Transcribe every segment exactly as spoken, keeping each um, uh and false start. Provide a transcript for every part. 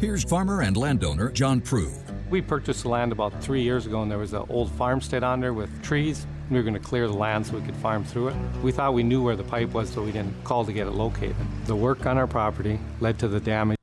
Here's farmer and landowner John Prue. We purchased the land about three years ago, and there was an old farmstead on there with trees. We were going to clear the land so we could farm through it. We thought we knew where the pipe was, so we didn't call to get it located. The work on our property led to the damage.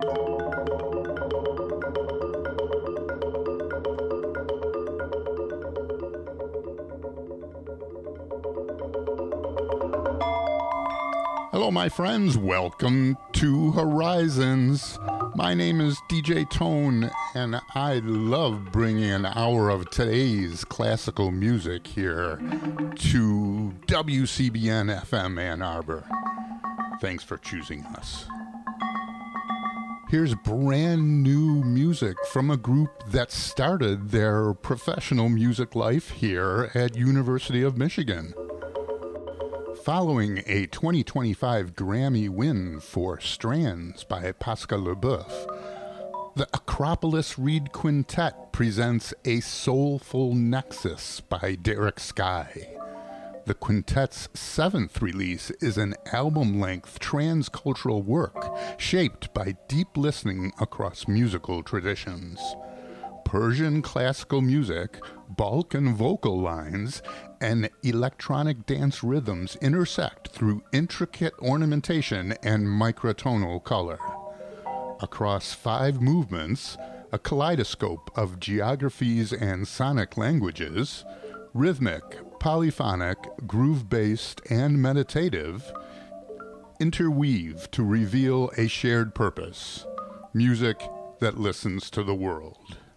Hello, my friends. Welcome to Horizons. My name is D J Tone, and I love bringing an hour of today's classical music here to W C B N F M Ann Arbor. Thanks for choosing us. Here's brand new music from a group that started their professional music life here at University of Michigan. Following a twenty twenty-five Grammy win for Strands by Pascal Leboeuf, the Acropolis Reed Quintet presents A Soulful Nexus by Derek Sky. The quintet's seventh release is an album-length transcultural work shaped by deep listening across musical traditions. Persian classical music, Balkan vocal lines, and electronic dance rhythms intersect through intricate ornamentation and microtonal color. Across five movements, a kaleidoscope of geographies and sonic languages, rhythmic, polyphonic, groove-based, and meditative, interweave to reveal a shared purpose, music that listens to the world.